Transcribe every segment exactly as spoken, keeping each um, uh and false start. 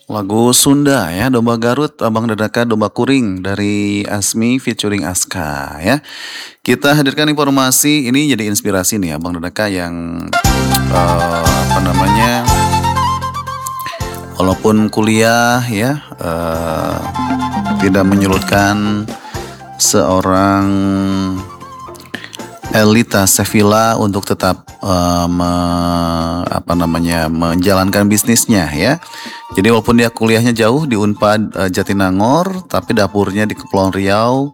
Lagu Sunda ya, Domba Garut, Abang Dadaka, Domba Kuring dari Asmi featuring Aska ya. Kita hadirkan informasi ini jadi inspirasi nih Abang Dadaka yang eh, apa namanya, walaupun kuliah ya eh, tidak menyulutkan seorang Elita Sevilla untuk tetap uh, me, apa namanya menjalankan bisnisnya ya. Jadi walaupun dia kuliahnya jauh di Unpad uh, Jatinangor, tapi dapurnya di Kepulauan Riau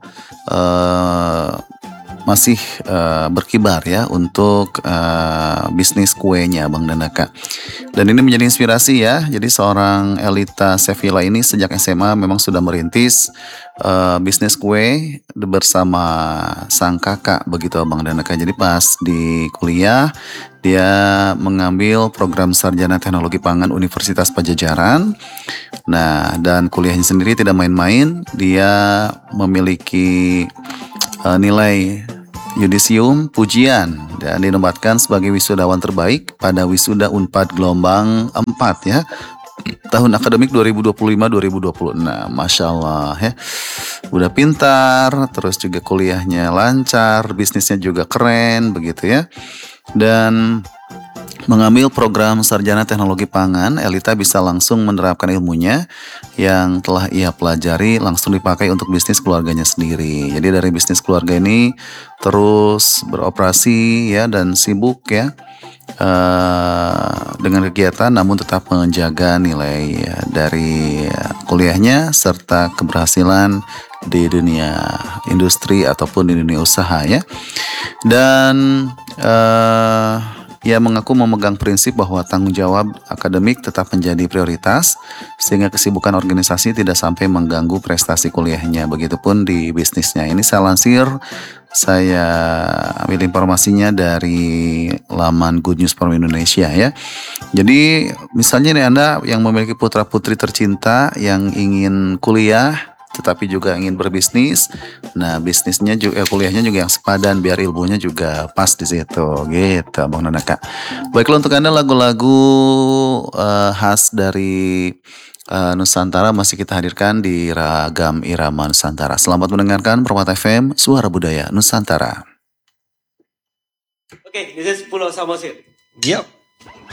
uh, masih uh, berkibar ya untuk uh, bisnis kuenya Bang Danaka. Dan ini menjadi inspirasi ya. Jadi seorang Elita Sevilla ini sejak S M A memang sudah merintis uh, bisnis kue bersama sang kakak begitu Bang Danaka. Jadi pas di kuliah dia mengambil program sarjana teknologi pangan Universitas Pajajaran. Nah, dan kuliahnya sendiri tidak main-main. Dia memiliki uh, nilai yudisium pujian dan dinobatkan sebagai wisudawan terbaik pada wisuda Unpad gelombang empat ya tahun akademik dua ribu dua puluh lima dua ribu dua puluh enam. Masya Allah ya, udah pintar, terus juga kuliahnya lancar, bisnisnya juga keren begitu ya. Dan mengambil program sarjana teknologi pangan, Elita bisa langsung menerapkan ilmunya yang telah ia pelajari langsung dipakai untuk bisnis keluarganya sendiri. Jadi dari bisnis keluarga ini terus beroperasi ya dan sibuk ya uh, dengan kegiatan, namun tetap menjaga nilai ya, dari kuliahnya serta keberhasilan di dunia industri ataupun di dunia usaha ya. Dan uh, ia mengaku memegang prinsip bahwa tanggung jawab akademik tetap menjadi prioritas sehingga kesibukan organisasi tidak sampai mengganggu prestasi kuliahnya. Begitupun di bisnisnya. Ini saya lansir, saya ambil informasinya dari laman Good News From Indonesia ya. Jadi misalnya nih Anda yang memiliki putra putri tercinta yang ingin kuliah tetapi juga ingin berbisnis. Nah, bisnisnya juga eh, kuliahnya juga yang sepadan biar ilmunya juga pas di situ gitu, Bang Nanaka. Baiklah untuk Anda lagu-lagu uh, khas dari uh, Nusantara masih kita hadirkan di ragam irama Nusantara. Selamat mendengarkan Permata F M, Suara Budaya Nusantara. Oke, okay, this is Pulau Samosir. Yep.